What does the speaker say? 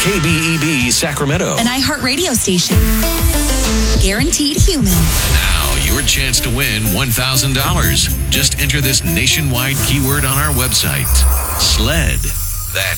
KBEB Sacramento. An iHeartRadio station. Guaranteed human. Now, your chance to win $1,000. Just enter this nationwide keyword on our website. SLED.